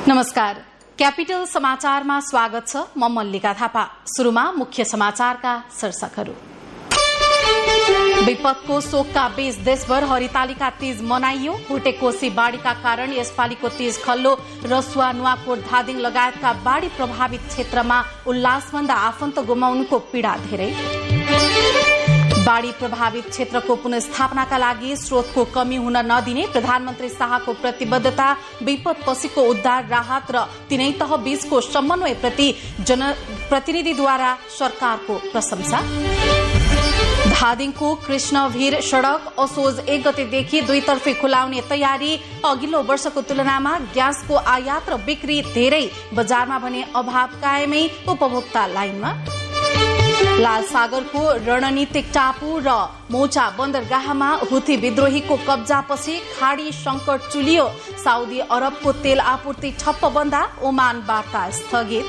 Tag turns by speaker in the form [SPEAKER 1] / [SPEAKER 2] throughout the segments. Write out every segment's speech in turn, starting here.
[SPEAKER 1] नमस्कार, क्यापिटल समाचारमा स्वागत छ। म मल्लिका थापा। सुरुमा मुख्य समाचारका शीर्षकहरू। विपदको शोकका बीच देशभर हरितालिका तीज मनाइयो। भुटेकोशी बाढ़ीका कारण यसपालिको तीज खल्लो। रसुवा, नुवाकोट, धादिङ लगायतका बाढ़ी प्रभावित क्षेत्रमा उल्लासभन्दा आफन्त गुमाउनुको पीड़ा धेरै। बाढ़ी प्रभावित क्षेत्रको पुनर्स्थापनाका लागि स्रोतको कमी हुन नदिने प्रधानमन्त्री शाहको प्रतिबद्धता। विपदपछिको उद्धार, राहत र तीनै तह बीचको समन्वयप्रति जनप्रतिनिधिद्वारा सरकारको प्रशंसा। धादिङको कृष्णभिर सड़क असोज 1 गतेदेखि दुईतर्फे खुलाउने तयारी। अघिल्लो वर्षको तुलनामा ग्यासको आयात र बिक्री धेरै, बजारमा भने अभाव कायमै, उपभोक्ता लाइनमा। लाल सागरको रणनीतिक टापु र मोचा बन्दरगाहमा हुथी विद्रोहीको कब्जापछि खाड़ी संकट चुलियो। साउदी अरबको तेल आपूर्ति ठप्प बन्दा ओमान वार्ता स्थगित।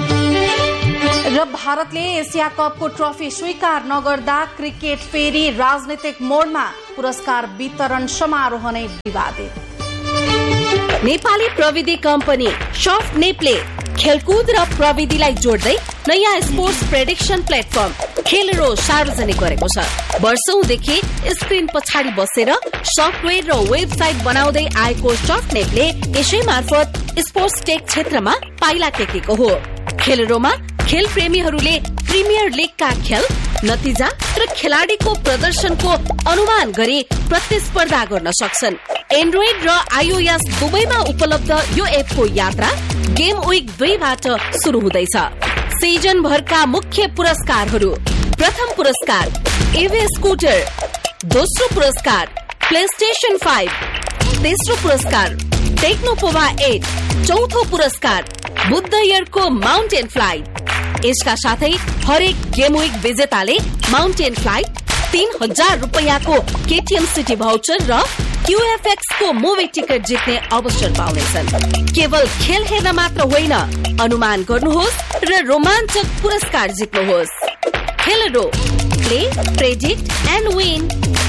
[SPEAKER 1] र भारतले एसिया कपको ट्रफी स्वीकार नगर्दा क्रिकेट फेरि राजनीतिक मोडमा। पुरस्कार वितरण समारोह नै विवादित।
[SPEAKER 2] नेपाली प्रविधि कम्पनी सफ्ट नेपले खेलकुद र प्रविधिलाई जोड्दै नयाँ स्पोर्ट्स प्रेडिक्सन प्लेटफर्म खेलेरो सार्वजनिक गरेको छ। वर्षौंदेखि स्क्रिन पछाडि बसेर सफ्टवेयर र वेबसाइट बनाउँदै आएको सफ्ट नेपले यसै मार्फत स्पोर्ट्स टेक क्षेत्रमा पाइला टेकेको हो। खेलेरोमा खेल प्रेमीहरूले प्रिमियर लीगका खेल, नतिजा र खेलाड़ीको प्रदर्शनको अनुमान गरी प्रतिस्पर्धा गर्न सक्छन्। एन्ड्रोइड र iOS दुवैमा उपलब्ध यो एपको यात्रा गेम विक 2बाट शुरू हुँदैछ। सिजन भरका मुख्य पुरस्कारहरू: प्रथम पुरस्कार एभी स्कुटर, दोस्रो पुरस्कार प्लेस्टेशन 5, तेस्रो पुरस्कार टेक्नोपोवा 8, चौथो पुरस्कार बुद्ध इयरको माउन्टेन फ्लाइट। यसका साथै हरेक गेम विक विजेताले mountain flight, 3000 रुपैयाँको KTM city voucher र QFX को मुभी टिकट जित्ने अवसर पाउनेछन्। केवल खेल हेर्न मात्र होइन, अनुमान गर्नुहोस् र रोमाञ्चक पुरस्कार जित्नुहोस्। खेलेरो, play, predict and win.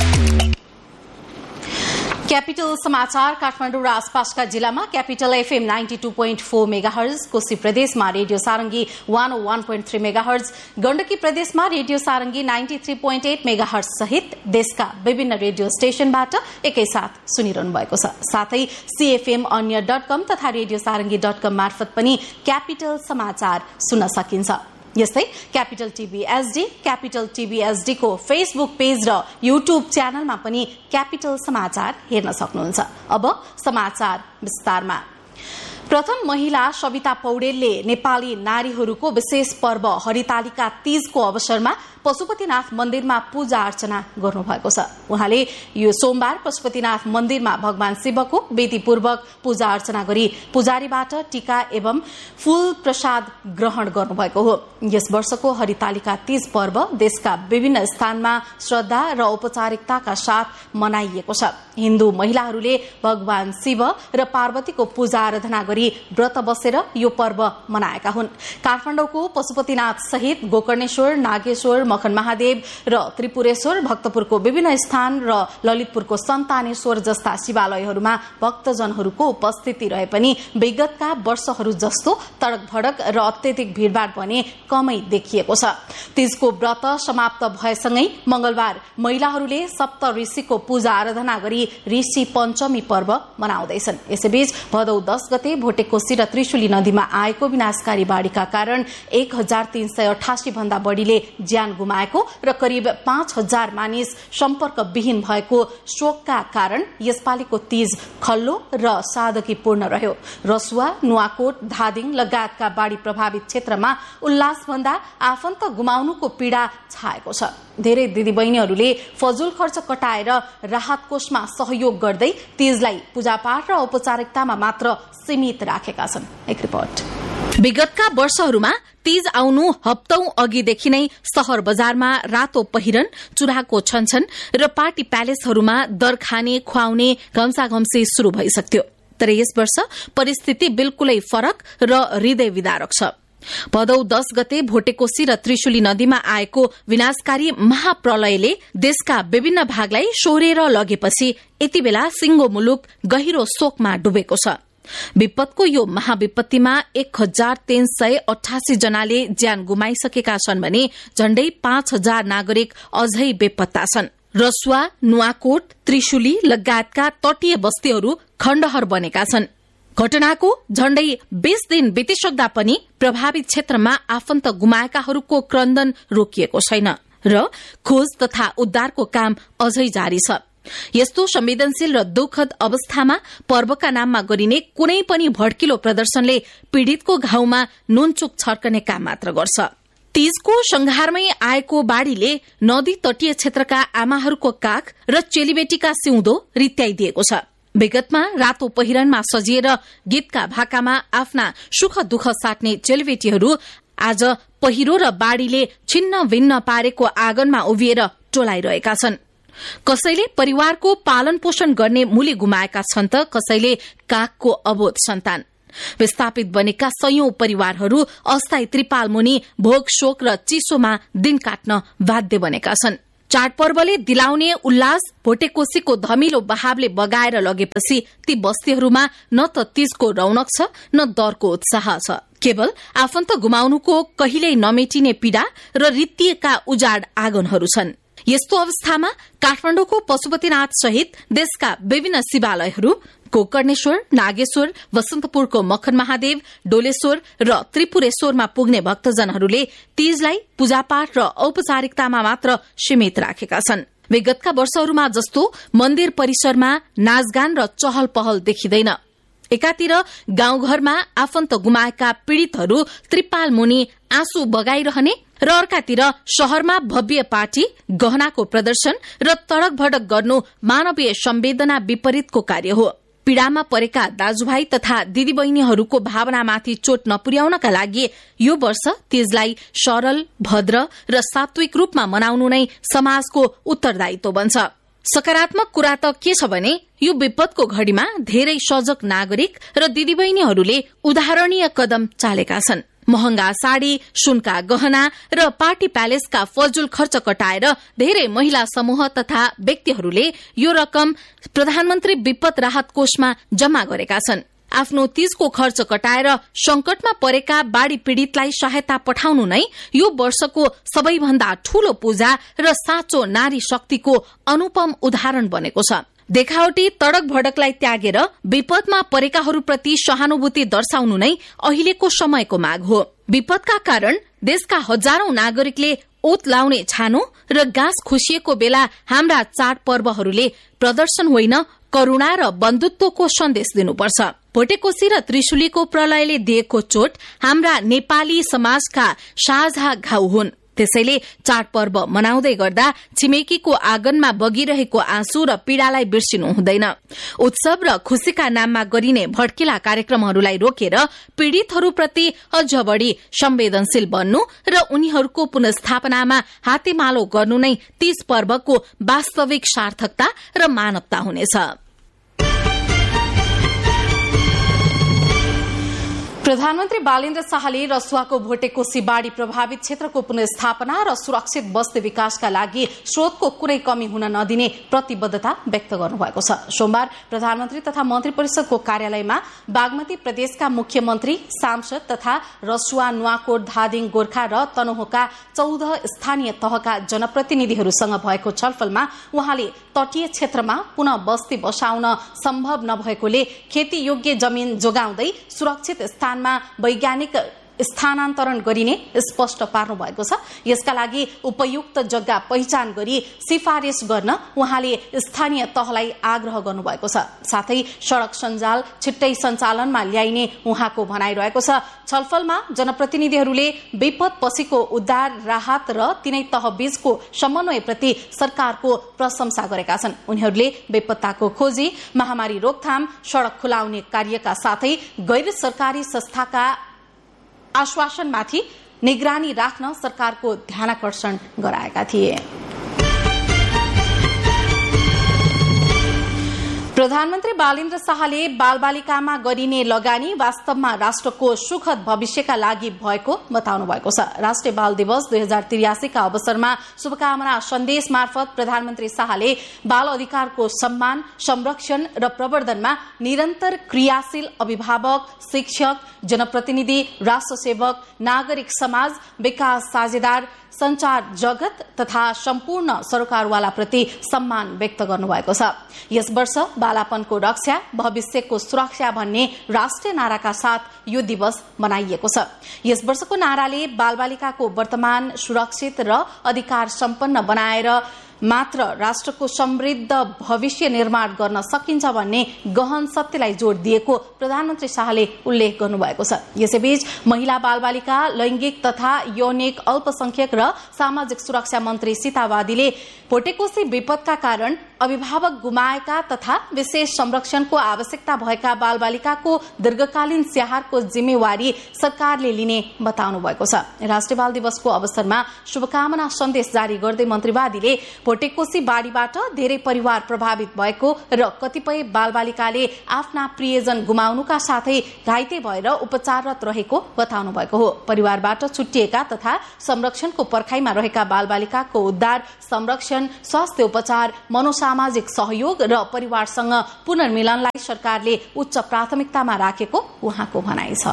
[SPEAKER 1] Capital समाचार काठमाडौँ र आसपासका जिल्लामा क्यापिटल एफएम 92.4 मेगाहर्ज, कोशी प्रदेशमा रेडियो सारंगी 101.3 मेगाहर्ज, गण्डकी प्रदेशमा रेडियो सारंगी 93.8 मेगाहर्ज सहित देशका विभिन्न रेडियो स्टेशनबाट एकैसाथ सुनिरहनु भएको छ। साथै CFM अन्य.com तथा रेडियो सारंगी.com मार्फत पनि क्यापिटल समाचार सुन्न सकिन्छ। यस्तै capital TV HD, capital TV HD को फेसबुक पेज र युट्युब च्यानलमा पनि क्यापिटल समाचार हेर्न सक्नुहुन्छ। अब समाचार विस्तारमा। प्रथम महिला सविता पौडेलले नेपाली नारीहरूको विशेष पर्व हरितालिका तीजको अवसरमा पशुपतिनाथ मन्दिरमा पूजा अर्चना गर्नुभएको छ। उहाँले यो सोमबार पशुपतिनाथ मन्दिरमा भगवान शिवको विधिपूर्वक पूजा अर्चना गरी पुजारीबाट टीका एवं फूल प्रसाद ग्रहण गर्नुभएको हो। यस वर्षको हरितालिका तीज पर्व देशका विभिन्न स्थानमा श्रद्धा र औपचारिकताका साथ मनाइएको छ। हिन्दू महिलाहरूले भगवान शिव र पार्वतीको पूजा आराधना गरी व्रत बसेर यो पर्व मनाएका हुन्। काठमाडौँको पशुपतिनाथ सहित गोकर्णेश्वर, नागेश्वर, मखन महादेव र त्रिपुरेश्वर, भक्तपुरको विभिन्न स्थान र ललितपुरको सन्तानेश्वर जस्ता शिवालयहरूमा भक्तजनहरूको उपस्थिति रहे पनि विगतका वर्षहरू जस्तो तडक भडक र अत्यधिक भीड़भाड़ भने कमै देखिएको छ। तीजको व्रत समाप्त भएसँगै मंगलबार महिलाहरूले सप्त ऋषिको पूजा आराधना गरी ऋषि पञ्चमी पर्व मनाउँदैछन्। यसैबीच भदौ 10 गते भोटेकोशी र त्रिशुली नदीमा आएको विनाशकारी बाढ़ीका कारण 1388 भन्दा बढ़ीले ज्यान गुमाएको र करिब 5000 मानिस सम्पर्कविहीन भएको शोकका कारण यसपालिको तीज खल्लो र सादगीपूर्ण रह्यो। रसुवा, नुवाकोट, धादिङ लगायतका बाढ़ी प्रभावित क्षेत्रमा उल्लासभन्दा आफन्त गुमाउनुको पीड़ा छाएको छ। धेरै दिदीबहिनीहरूले फजुल खर्च कटाएर राहत कोषमा सहयोग गर्दै तीजलाई पूजापाठ र औपचारिकतामा मात्र सीमित राखेका छन्। एक रिपोर्ट।
[SPEAKER 2] विगतका वर्षहरूमा तीज आउनु हप्तौं अघिदेखि नै शहर बजारमा रातो पहिरन, चुराको छनछन र पार्टी प्यालेसहरूमा दर खाने खुवाउने घम्साघम्सी शुरू भइसक्थ्यो। तर यस वर्ष परिस्थिति बिल्कुलै फरक र हृदय विदारक छ। भदौ 10 गते भोटेकोशी र त्रिशुली नदीमा आएको विनाशकारी महाप्रलयले देशका विभिन्न भागलाई सोहोरेर लगेपछि यति बेला सिंगो मुलुक गहिरो शोकमा डुबेको छ।
[SPEAKER 1] विपदको यो महाविपत्तिमा 1388 जनाले ज्यान गुमाइसकेका छन् भने झण्डै 5000 नागरिक अझै बेपत्ता छन्। रसुवा, नुवाकोट, त्रिशुली लगायतका तटीय बस्तीहरू खण्डहर बनेका छन्। घटनाको झण्डै 20 दिन बितिसक्दा पनि प्रभावित क्षेत्रमा आफन्त गुमाएकाहरूको क्रन्दन रोकिएको छैन र खोज तथा उद्धारको काम अझै जारी छ। यस्तो संवेदनशील र दुःखद अवस्थामा पर्वका नाममा गरिने कुनै पनि भड्किलो प्रदर्शनले पीड़ितको घाउमा नुनचुक छर्कने काम मात्र गर्छ। तीजको संघारमै आएको बाढ़ीले नदी तटीय क्षेत्रका आमाहरूको काख र चेलीबेटीका सिउँदो रित्याइदिएको छ। विगतमा रातो पहिरनमा सजिएर गीतका भाकामा आफ्ना सुख दुःख साट्ने चेलीबेटीहरू आज पहिरो र बाढ़ीले छिन्न भिन्न पारेको आँगनमा उभिएर टोलाइरहेका छन्। कसैले परिवारको पालन पोषण गर्ने मूली गुमाएका छन् त कसैले काखको अबोध सन्तान। विस्थापित बनेका सयौं परिवारहरू अस्थायी त्रिपाल मुनि भोग शोक र चिसोमा दिन काट्न बाध्य बनेका छन्। चाडपर्वले दिलाउने उल्लास भोटेकोसीको धमिलो बहावले बगाएर लगेपछि ती बस्तीहरूमा न त तीजको रौनक छ न दरको उत्साह छ। केवल आफन्त गुमाउनुको कहिल्यै नमेटिने पीड़ा र रित्तिएका उजाड आँगनहरू छन्। यस्तो अवस्थामा काठमाडौँको पशुपतिनाथ सहित देशका विभिन्न शिवालयहरू गोकर्णेश्वर, नागेश्वर, वसन्तपुरको मखन महादेव, डोलेश्वर र त्रिपुरेश्वरमा पुग्ने भक्तजनहरूले तीजलाई पूजापाठ र औपचारिकतामा मात्र सीमित राखेका छन्। विगतका वर्षहरूमा जस्तो मन्दिर परिसरमा नाचगान र चहल पहल देखिँदैन। एकातिर गाउँघरमा आफन्त गुमाएका पीड़ितहरू त्रिपाल मुनि आँसु बगाइरहने र अर्कातिर शहरमा भव्य पार्टी, गहनाको प्रदर्शन र तडक भडक गर्नु मानवीय संवेदना विपरीतको कार्य हो। पीड़ामा परेका दाजुभाइ तथा दिदीबहिनीहरूको भावनामाथि चोट नपुर्याउनका लागि यो वर्ष तीजलाई सरल, भद्र र सात्विक रूपमा मनाउनु नै समाजको उत्तरदायित्व बन्छ। सकारात्मक कुरा त के छ भने यो विपदको घड़ीमा धेरै सजग नागरिक र दिदीबहिनीहरूले उदाहरणीय कदम चालेका छन्। महंगा साड़ी, सुनका गहना र पार्टी प्यालेसका फजुल खर्च कटाएर धेरै महिला समूह तथा व्यक्तिहरूले यो रकम प्रधानमन्त्री विपद राहत कोषमा जम्मा गरेका छन्। आफ्नो तीजको खर्च कटाएर संकटमा परेका बाढ़ी पीड़ितलाई सहायता पठाउनु नै यो वर्षको सबैभन्दा ठूलो पूजा र साँचो नारी शक्तिको अनुपम उदाहरण बनेको छ। देखावटी तडक भडकलाई त्यागेर विपदमा परेकाहरूप्रति सहानुभूति दर्शाउनु नै अहिलेको समयको माग हो। विपदका कारण देशका हजारौं नागरिकले ओत लाउने छानो र गाँस खुसिएको बेला हाम्रा चाडपर्वहरूले प्रदर्शन होइन करूणा र बन्धुत्वको सन्देश दिनुपर्छ। भोटेकोसी र त्रिशुलीको प्रलयले दिएको चोट हाम्रा नेपाली समाजका साझा घाउ हुन्। त्यसैले चाडपर्व मनाउँदै गर्दा छिमेकीको आँगनमा बगिरहेको आँसु र पीड़ालाई बिर्सिनु हुँदैन। उत्सव र खुशीका नाममा गरिने भड्किला कार्यक्रमहरूलाई रोकेर पीड़ितहरूप्रति अझ बढ़ी संवेदनशील बन्नु र उनीहरूको पुनस्थापनामा हातेमालो गर्नु नै तीज पर्वको वास्तविक सार्थकता र मानवता हुनेछ।
[SPEAKER 2] प्रधानमन्त्री बालेन्द्र शाहले रसुवाको भोटेकोसी बाढ़ी प्रभावित क्षेत्रको पुनर्स्थापना र सुरक्षित बस्ती विकासका लागि स्रोतको कुनै कमी हुन नदिने प्रतिबद्धता व्यक्त गर्नुभएको छ। सोमबार प्रधानमन्त्री तथा मन्त्री परिषदको कार्यालयमा बागमती प्रदेशका मुख्यमन्त्री, सांसद तथा रसुवा, नुवाकोट, धादिङ, गोर्खा र तनहुँका 14 स्थानीय तहका जनप्रतिनिधिहरूसँग भएको छलफलमा उहाँले तटीय क्षेत्रमा पुनः बस्ती बसाउन सम्भव नभएकोले खेती योग्य जमिन जोगाउँदै सुरक्षित स्थानमा वैज्ञानिक स्थानान्तरण गरिने स्पष्ट पार्नु भएको छ। यसका लागि उपयुक्त जग्गा पहिचान गरी सिफारिश गर्न उहाँले स्थानीय तहलाई आग्रह गर्नुभएको छ। साथै सड़क सञ्जाल छिट्टै सञ्चालनमा ल्याइने उहाँको भनाइरहेको छ। छलफलमा जनप्रतिनिधिहरूले विपद पछिको उद्धार, राहत र तीनै तह बीचको समन्वयप्रति सरकारको प्रशंसा गरेका छन्। उनीहरूले बेपत्ताको खोजी, महामारी रोकथाम, सड़क खुलाउने कार्यका साथै गैर सरकारी संस्थाका आश्वासनमाथि निगरानी राख्न सरकारको ध्यानाकर्षण गराएका थिए।
[SPEAKER 1] प्रधानमन्त्री बालेन्द्र शाहले बालबालिकामा गरिने लगानी वास्तवमा राष्ट्रको सुखद भविष्यका लागि भएको बताउनु भएको छ। राष्ट्रिय बाल दिवस 2083 का अवसरमा शुभकामना सन्देश मार्फत प्रधानमन्त्री शाहले बाल अधिकारको सम्मान, संरक्षण र प्रवर्धनमा निरन्तर क्रियाशील अभिभावक, शिक्षक, जनप्रतिनिधि, राष्ट्रसेवक, नागरिक समाज, विकास साझेदार, संचार जगत तथा सम्पूर्ण सरकारवालाप्रति सम्मान व्यक्त गर्नुभएको छ। यस वर्ष बालापनको रक्षा, भविष्यको सुरक्षा भन्ने राष्ट्रिय नाराका साथ यो दिवस मनाइएको छ। यस वर्षको नाराले बालबालिकाको वर्तमान सुरक्षित र अधिकार सम्पन्न बनाएर मात्र राष्ट्रको समृद्ध भविष्य निर्माण गर्न सकिन्छ भन्ने गहन सत्यलाई जोड़ दिएको प्रधानमन्त्री शाहले उल्लेख गर्नुभएको छ। यसैबीच महिला, बालबालिका, लैंगिक तथा यौनिक अल्पसंख्यक र सामाजिक सुरक्षा मन्त्री सीता वादीले भोटेकोशी विपदका कारण अभिभावक गुमाएका तथा विशेष संरक्षणको आवश्यकता भएका बालबालिकाको दीर्घकालीन स्याहारको जिम्मेवारी सरकारले लिने बताउनु भएको छ। राष्ट्रिय बाल दिवसको अवसरमा शुभकामना सन्देश जारी गर्दै मन्त्री वादीले भोटेकोशी बाढ़ीबाट धेरै परिवार प्रभावित भएको र कतिपय बालबालिकाले आफ्ना प्रियजन गुमाउनुका साथै घाइते भएर उपचाररत रहेको बताउनु भएको हो। परिवारबाट छुट्टिएका तथा संरक्षणको पर्खाइमा रहेका बालबालिकाको उद्धार, संरक्षण, स्वास्थ्य उपचार, मनोसामाजिक सहयोग र परिवारसँग पुनर्मिलनलाई सरकारले उच्च प्राथमिकतामा राखेको उहाँको भनाइ छ।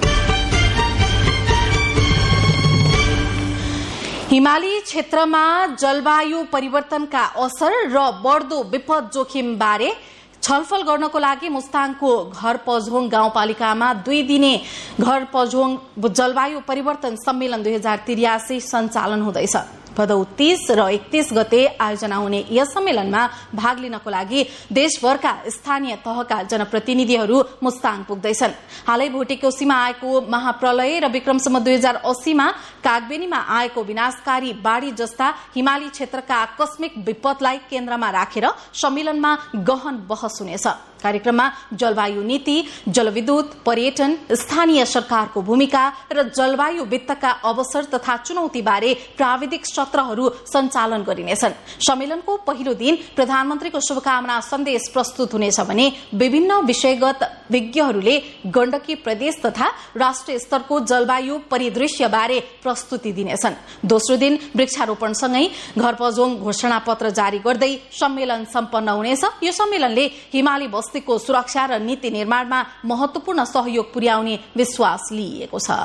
[SPEAKER 1] हिमाली क्षेत्रमा जलवायु परिवर्तनका असर र बढ्दो विपद जोखिम बारे छलफल गर्नको लागि मुस्ताङको घर पझोङ गाउँपालिकामा 2 दिने घर पझोङ जलवायु परिवर्तन सम्मेलन 2083 सञ्चालन हुँदैछ। भदौ 30 र 31 गते आयोजना हुने यस सम्मेलनमा भाग लिनको लागि देशभरका स्थानीय तहका जनप्रतिनिधिहरू मुस्ताङ पुग्दैछन्। हालै भोटेकोशीमा आएको महाप्रलय र विक्रमसम्म 2080 मा कागबेनीमा आएको विनाशकारी बाढ़ी जस्ता हिमाली क्षेत्रका आकस्मिक विपदलाई केन्द्रमा राखेर सम्मेलनमा गहन बहस हुनेछ। कार्यक्रममा जलवायु नीति, जलविद्युत, पर्यटन, स्थानीय सरकारको भूमिका र जलवायु वित्तका अवसर तथा चुनौती बारे प्राविधिक सत्रहरू सञ्चालन गरिनेछन्। सम्मेलनको पहिलो दिन प्रधानमन्त्रीको शुभकामना सन्देश प्रस्तुत हुनेछ भने विभिन्न विषयगत विज्ञहरूले गण्डकी प्रदेश तथा राष्ट्रिय स्तरको जलवायु परिदृश्य बारे प्रस्तुति दिनेछन्। दोस्रो दिन वृक्षारोपणसँगै घर पझोङ घोषणा पत्र जारी गर्दै सम्मेलन सम्पन्न हुनेछ। यो सम्मेलनले हिमाली बस्तीको सुरक्षा र नीति निर्माणमा महत्वपूर्ण सहयोग पुर्याउने विश्वास लिइएको छ।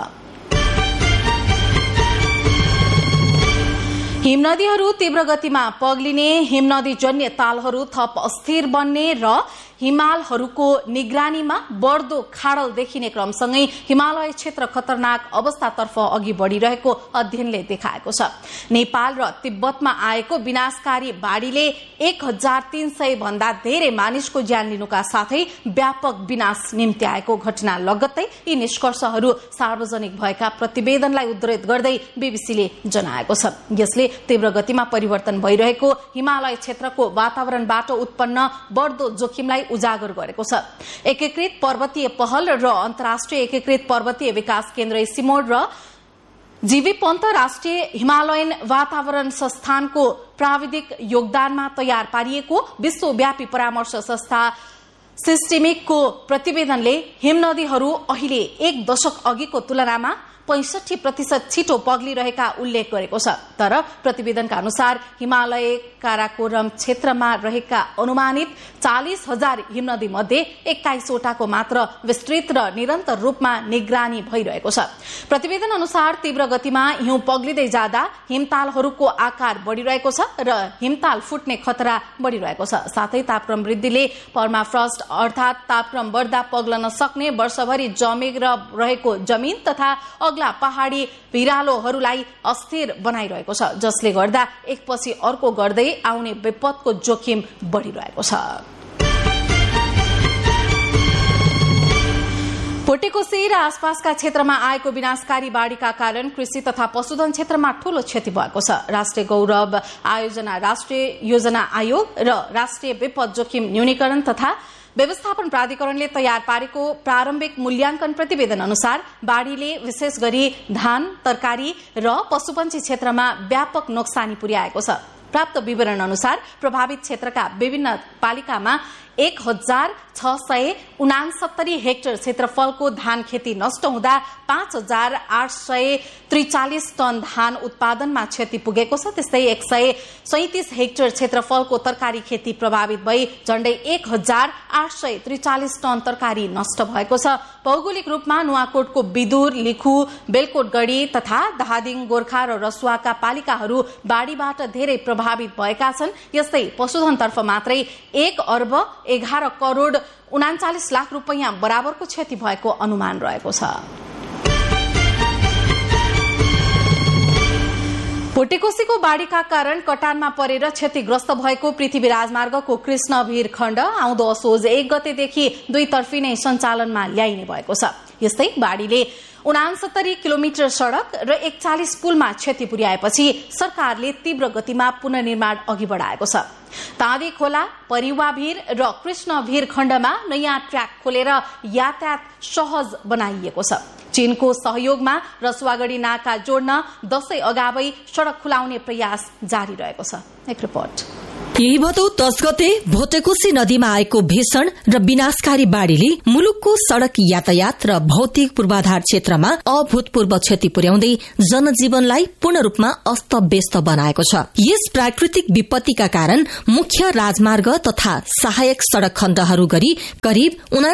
[SPEAKER 1] हिमनदीहरू तीव्र गतिमा पग्लिने, हिमनदी जन्य तालहरू थप अस्थिर बन्ने र हिमालहरूको निगरानीमा बढ्दो खाडल देखिने क्रमसँगै हिमालय क्षेत्र खतरनाक अवस्थातर्फ अघि बढ़िरहेको अध्ययनले देखाएको छ। नेपाल र तिब्बतमा आएको विनाशकारी बाढ़ीले 1300 भन्दा धेरै मानिसको ज्यान लिनुका साथै व्यापक विनाश निम्ति आएको घटना लगत्तै यी निष्कर्षहरू सार्वजनिक भएका प्रतिवेदनलाई उद्धृत गर्दै बीबीसीले जनाएको छ। यसले तीव्र गतिमा परिवर्तन भइरहेको हिमालय क्षेत्रको वातावरणबाट उत्पन्न बढ्दो जोखिमलाई उजागर गरेको छ। एकीकृत पर्वतीय पहल र अन्तर्राष्ट्रिय एकीकृत पर्वतीय विकास केन्द्र सिमोड र जीवी पन्त राष्ट्रिय हिमालयन वातावरण संस्थानको प्राविधिक योगदानमा तयार पारिएको विश्वव्यापी परामर्श संस्था सिस्टेमिकको प्रतिवेदनले हिमनदीहरू अहिले 1 दशक अघिको तुलनामा 65% छिटो पग्लिरहेका उल्लेख गरेको छ। तर प्रतिवेदनका अनुसार हिमालय काराकोरम क्षेत्रमा रहेका अनुमानित 40,000 हिमनदी मध्ये 21 वटाको मात्र विस्तृत र निरन्तर रूपमा निगरानी भइरहेको छ। प्रतिवेदन अनुसार तीव्र गतिमा हिउँ पग्लिँदै जाँदा हिमतालहरूको आकार बढ़िरहेको छ र हिमताल फुट्ने खतरा बढ़िरहेको छ। साथै तापक्रम वृद्धिले पर्माफ्रस्ट अर्थात तापक्रम बढ्दा पग्लन सक्ने वर्षभरि जमेर रहेको जमिन तथा अग्ला पहाड़ी भिरालोहरूलाई अस्थिर बनाइरहेको छ, जसले गर्दा एकपछि अर्को गर्दै आउने विपदको जोखिम बढ़िरहेको छ। भोटेकोशी र आसपासका क्षेत्रमा आएको विनाशकारी बाढ़ीका कारण कृषि तथा पशुधन क्षेत्रमा ठूलो क्षति भएको छ। राष्ट्रिय गौरव आयोजना, राष्ट्रिय योजना आयोग र राष्ट्रिय विपद जोखिम न्यूनीकरण तथा व्यवस्थापन प्राधिकरणले तयार पारेको प्रारम्भिक मूल्याङ्कन प्रतिवेदन अनुसार बाढ़ीले विशेष गरी धान, तरकारी र पशुपन्छी क्षेत्रमा व्यापक नोक्सानी पुर्याएको छ। प्राप्त विवरण अनुसार प्रभावित क्षेत्रका विभिन्न पालिकामा 1669 हेक्टर क्षेत्रफलको धान खेती नष्ट हुँदा 5843 टन धान उत्पादनमा क्षति पुगेको छ। त्यस्तै 137 हेक्टर क्षेत्रफलको तरकारी खेती प्रभावित भई झण्डै 1843 टन तरकारी नष्ट भएको छ। भौगोलिक रूपमा नुवाकोटको बिदुर, लिखु, बेलकोटगढ़ी तथा धादिङ, गोर्खा र रसुवाका पालिकाहरू बाढ़ीबाट धेरै प्रभावित भएका छन्। यस्तै पशुधनतर्फ मात्रै 1,11,39,00,00,000 रुपैयाँ बराबरको क्षति भएको अनुमान रहेको छ। भुटेकोसीको बाढ़ीका कारण कटानमा परेर क्षतिग्रस्त भएको पृथ्वी राजमार्गको कृष्णभिर खण्ड आउँदो असोज 1 गतेदेखि दुईतर्फी नै सञ्चालनमा ल्याइने भएको छ। यस्तै बाढ़ीले 69 किलोमिटर सड़क र 41 पुलमा क्षति पुर्याएपछि सरकारले तीव्र गतिमा पुनर्निर्माण अघि बढ़ाएको छ। ताँदी खोला, परिवाभिर र कृष्णभिर खण्डमा नयाँ ट्र्याक खोलेर यातायात सहज बनाइएको छ। चीनको सहयोगमा रसुवागढ़ी नाका जोड्न दशैं अगावै सड़क खुलाउने प्रयास जारी रहेको छ। एक रिपोर्ट।
[SPEAKER 3] यही भदौ 10 गते भोटेकोसी नदीमा आएको भीषण र विनाशकारी बाढ़ीले मुलुकको सड़क यातायात र भौतिक पूर्वाधार क्षेत्रमा अभूतपूर्व क्षति पुर्याउँदै जनजीवनलाई पूर्ण रूपमा अस्तव्यस्त बनाएको छ। यस प्राकृतिक विपत्तिका कारण मुख्य राजमार्ग तथा सहायक सड़क खण्डहरू गरी करिब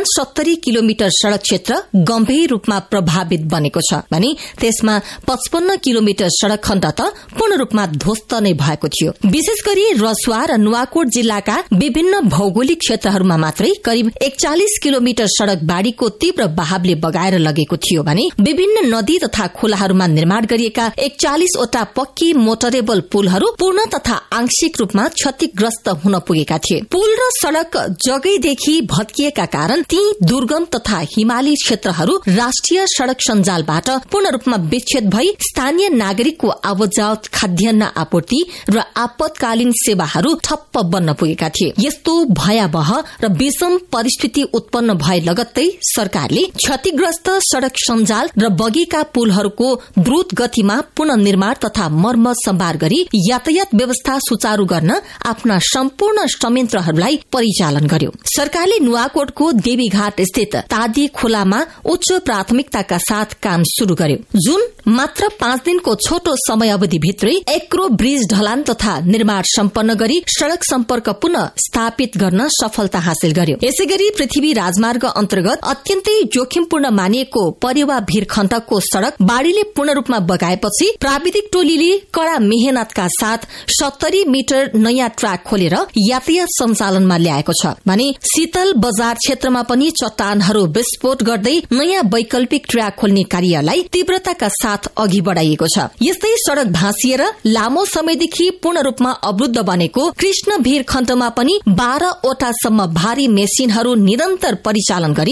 [SPEAKER 3] 69 किलोमिटर सड़क क्षेत्र गम्भीर रूपमा प्रभावित बनेको छ भने त्यसमा 55 किलोमिटर सड़क खण्ड त पूर्ण रूपमा ध्वस्त नै भएको थियो। विशेष गरी रसुवा र नुवाकोट जिल्लाका विभिन्न भौगोलिक क्षेत्रहरूमा मात्रै करिब 41 किलोमिटर सड़क बाढ़ीको तीव्र बहावले बगाएर लगेको थियो भने विभिन्न नदी तथा खोलाहरूमा निर्माण गरिएका 41 वटा पक्की मोटरेबल पुलहरू पूर्ण तथा आंशिक रूपमा क्षतिग्रस्त हुन पुगेका थिए। पुल र सड़क जगैदेखि भत्किएका कारण ती दुर्गम तथा हिमाली क्षेत्रहरू राष्ट्रिय सड़क सञ्जालबाट पूर्ण रूपमा विच्छेद भई स्थानीय नागरिकको आवतजावत, खाद्यान्न आपूर्ति र आपतकालीन सेवाहरू ठप्प बन्न पुगेका थिए। यस्तो भयावह र विषम परिस्थिति उत्पन्न भए लगत्तै सरकारले क्षतिग्रस्त सड़क सञ्जाल र बगेका पुलहरूको द्रुत गतिमा पुनर्निर्माण तथा मर्मत सम्भार गरी यातायात व्यवस्था सुचारू गर्न आफ्ना सम्पूर्ण संयन्त्रहरूलाई परिचालन गर्यो। सरकारले नुवाकोटको देवीघाट स्थित तादी खोलामा उच्च प्राथमिकताका साथ काम शुरू गर्यो, जुन मात्र 5 दिनको छोटो समय अवधिभित्रै एक्रो ब्रिज ढलान तथा निर्माण सम्पन्न गरी सड़क सम्पर्क पुनः स्थापित गर्न सफलता हासिल गर्यो। यसैगरी पृथ्वी राजमार्ग अन्तर्गत अत्यन्तै जोखिमपूर्ण मानिएको परिवाभिर खण्डको सड़क बाढ़ीले पूर्ण रूपमा बगाएपछि प्राविधिक टोलीले कड़ा मेहनतका साथ 70 मिटर नयाँ ट्र्याक खोलेर यातायात सञ्चालनमा ल्याएको छ भने शीतल बजार क्षेत्रमा पनि चट्टानहरू विस्फोट गर्दै नयाँ वैकल्पिक ट्र्याक खोल्ने कार्यलाई तीव्रताका साथ अघि बढ़ाइएको छ। यस्तै सड़क भाँसिएर लामो समयदेखि पूर्ण रूपमा अवरुद्ध बनेको कृष्णभिर खण्डमा पनि 12 वटासम्म भारी मेसिनहरू निरन्तर परिचालन गरी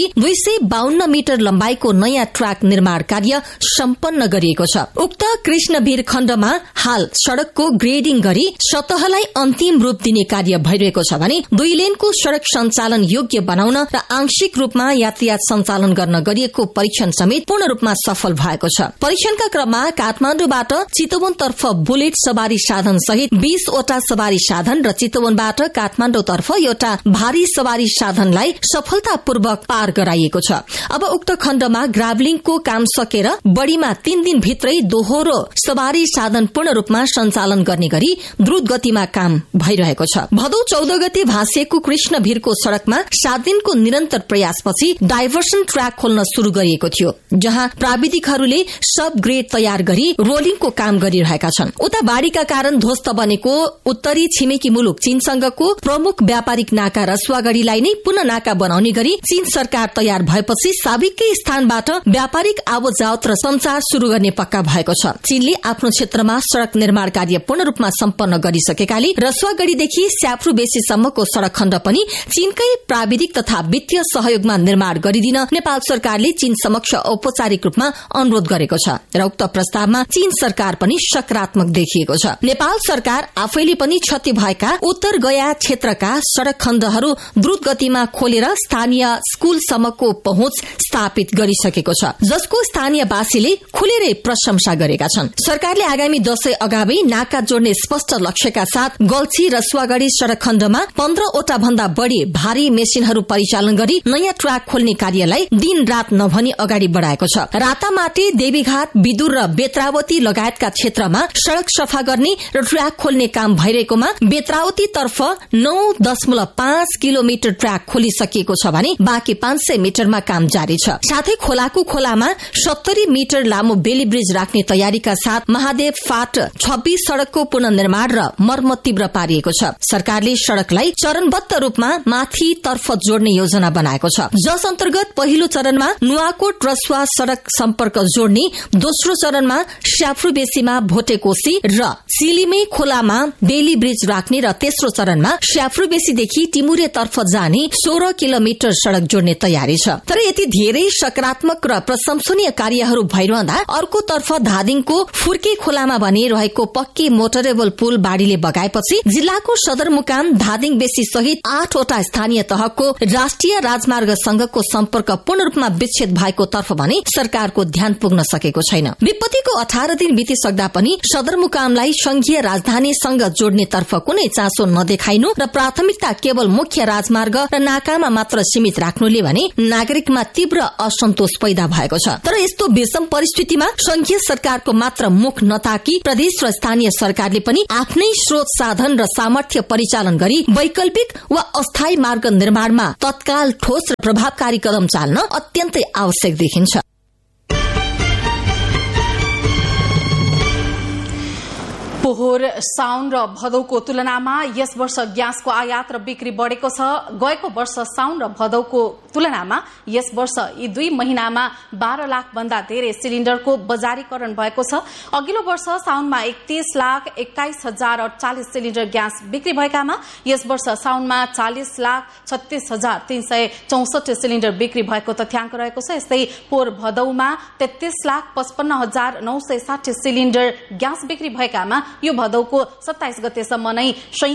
[SPEAKER 3] 252 मिटर लम्बाईको नयाँ ट्र्याक निर्माण कार्य सम्पन्न गरिएको छ। उक्त कृष्णभिर खण्डमा हाल सड़कको ग्रेडिङ गरी सतहलाई अन्तिम रूप दिने कार्य भइरहेको छ भने 2 लेनको सड़क सञ्चालन योग्य बनाउन र आंशिक रूपमा यातायात सञ्चालन गर्न गरिएको परीक्षण समेत पूर्ण रूपमा सफल भएको छ। परीक्षणका क्रममा काठमाण्डुबाट चितवनतर्फ बुलेट सवारी साधन सहित 20 वटा सवारी साधन र चितवनबाट काठमाण्डुतर्फ एउटा भारी सवारी साधनलाई सफलतापूर्वक पार गराइएको छ। अब उक्त खण्डमा ग्राभलिङको काम सकेर बढ़ीमा 3 दिन भित्रै दोहोरो सवारी साधन पूर्ण रूपमा सञ्चालन गर्ने गरी द्रुत गतिमा काम भइरहेको छ। भदौ 14 गते भाँसिएको कृष्णभिरको सड़कमा 7 दिनको निरन्तर प्रयासपछि डाइभर्सन ट्र्याक खोल्न शुरू गरिएको थियो, जहाँ प्राविधिकहरूले सब ग्रेड तयार गरी रोलिङको काम गरिरहेका छन्। उता बाढ़ीका कारण ध्वस्त बनेको उत्तरी छिमेकी मुलुक चीनसँगको प्रमुख व्यापारिक नाका रसुवागढ़ीलाई नै पुनः नाका बनाउने गरी चीन सरकार तयार भएपछि साबिकै स्थानबाट व्यापारिक आवतजावत र संचार शुरू गर्ने पक्का भएको छ। चीनले आफ्नो क्षेत्रमा सड़क निर्माण कार्य पूर्ण रूपमा सम्पन्न गरिसकेकाले रसुवागढ़ीदेखि स्याफ्रू बेसीसम्मको सड़क खण्ड पनि चीनकै प्राविधिक तथा वित्तीय सहयोगमा निर्माण गरिदिन नेपाल सरकारले चीन समक्ष औपचारिक रूपमा अनुरोध गरेको छ र उक्त प्रस्तावमा चीन सरकार पनि सकारात्मक देखिएको छ। नेपाल सरकार आफैले पनि क्षति भएका रहेका उत्तर गया क्षेत्रका सड़क खण्डहरू द्रुत गतिमा खोलेर स्थानीय स्कूलसम्मको पहुँच स्थापित गरिसकेको छ, जसको स्थानीयवासीले खुलेरै प्रशंसा गरेका छन्। सरकारले आगामी दशैं अगावै नाका जोड्ने स्पष्ट लक्ष्यका साथ गल्छी र सुवागढ़ी सड़क खण्डमा 15 वटा भन्दा बढ़ी भारी मेसिनहरू परिचालन गरी नयाँ ट्र्याक खोल्ने कार्यलाई दिन रात नभनी अगाडि बढ़ाएको छ। रातामाटी, देवीघाट, विदुर र बेत्रावती लगायतका क्षेत्रमा सड़क सफा गर्ने र ट्र्याक खोल्ने काम भइरहेकोमा बेत्रावती तर्फ 9.5 किलोमिटर ट्र्याक खोलिसकिएको छ भने बाँकी 500 मिटरमा काम जारी छ। साथै खोलाको खोलामा 70 मिटर लामो बेली ब्रिज राख्ने तयारीका साथ महादेव फाट 26 सड़कको पुनर्निर्माण र मर्मत तीव्र पारिएको छ। सरकारले सड़कलाई चरणबद्ध रूपमा माथि तर्फ जोड्ने योजना बनाएको छ, जस अन्तर्गत पहिलो चरणमा नुवाकोट रसुवा सड़क सम्पर्क जोड्ने, दोस्रो चरणमा स्याफ्रुबेसीमा भोटेकोशी र सिलिमे खोलामा बेली ब्रिज राख्ने र तेस्रो चरणमा स्याफ्रुबेसीदेखि टिमुरे तर्फ जाने 16 किलोमिटर सड़क जोड्ने तयारी छ। तर यति धेरै सकारात्मक र प्रशंसनीय कार्यहरू भइरहँदा अर्कोतर्फ धादिङको फुर्के खोलामा भने रहेको पक्की मोटरेबल पुल बाढ़ीले बगाएपछि जिल्लाको सदरमुकाम धादिङ बेसी सहित 8 वटा स्थानीय तहको राष्ट्रिय राजमार्गसँगको सम्पर्क पूर्ण रूपमा विच्छेद भएको तर्फ भने सरकारको ध्यान पुग्न सकेको छैन। विपत्तिको 18 दिन बितिसक्दा पनि सदरमुकामलाई संघीय राजधानीसँग जोड्ने तर्फ कुनै चासो नदेखाइनु र प्राथमिकता केवल मुख्य राजमार्ग र नाकामा मात्र सीमित राख्नुले भने नागरिकमा तीव्र असन्तोष पैदा भएको छ। तर यस्तो विषम परिस्थितिमा संघीय सरकारको मात्र मुख नताकी प्रदेश र स्थानीय सरकारले पनि आफ्नै स्रोत साधन र सामर्थ्य परिचालन गरी वैकल्पिक वा अस्थायी मार्ग निर्माणमा तत्काल ठोस र प्रभावकारी कदम चाल्न अत्यन्तै आवश्यक देखिन्छ।
[SPEAKER 1] पोहोर, साउन र भदौको तुलनामा यस वर्ष ग्यासको आयात र बिक्री बढ़ेको छ। गएको वर्ष साउन र भदौको तुलनामा यस वर्ष यी 2 महिनामा 12 लाख भन्दा धेरै सिलिण्डरको बजारीकरण भएको छ। अघिल्लो वर्ष साउनमा 31,21,048 सिलिण्डर ग्यास बिक्री भएकामा यस वर्ष साउनमा 40,36,364 सिलिण्डर बिक्री भएको तथ्याङ्क रहेको छ। यस्तै पोहोर भदौमा 33,55,960 सिलिण्डर ग्यास बिक्री भएकामा यो भदौको 27 गतेसम्म नै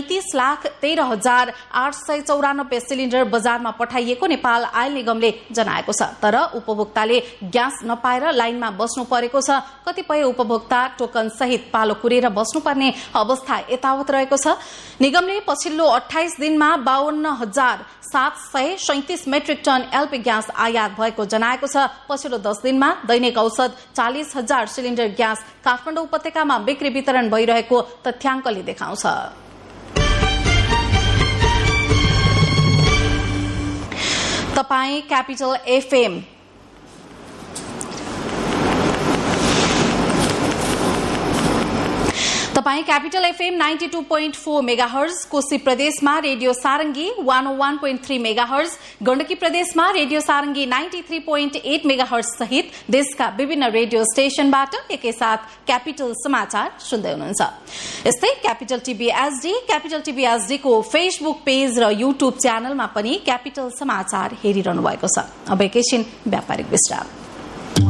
[SPEAKER 1] 37,13,894 सिलिण्डर बजारमा पठाइएको नेपाल आयल निगमले जनाएको छ। तर उपभोक्ताले ग्यास नपाएर लाइनमा बस्नु परेको छ। कतिपय उपभोक्ता टोकन सहित पालो कुरेर बस्नुपर्ने अवस्था यतावत रहेको छ। निगमले पछिल्लो 28 दिनमा 52,737 मेट्रिक टन एलपी ग्यास आयात भएको जनाएको छ। पछिल्लो 10 दिनमा दैनिक औसत 40,000 सिलिण्डर ग्यास काठमाडौँ उपत्यकामा बिक्री वितरण भइरहेको तथ्याङ्कले देखाउँछ। तपाई क्यापिटल एफएम तपाई क्यापिटल एफएम 92.4 मेगाहर्ज, कोशी प्रदेशमा रेडियो सारंगी 101.3 मेगाहर्ज, गण्डकी प्रदेशमा रेडियो सारंगी 93.8 मेगाहर्ज सहित देशका विभिन्न रेडियो स्टेशनबाट एकैसाथ क्यापिटल समाचार सुन्दै हुनुहुन्छ। यस्तै क्यापिटल टिभी एचडी को फेसबुक पेज र युट्युब च्यानलमा पनि क्यापिटल समाचार हेरिरहनु भएको छ। अब एकैछिन व्यापारिक विश्राम।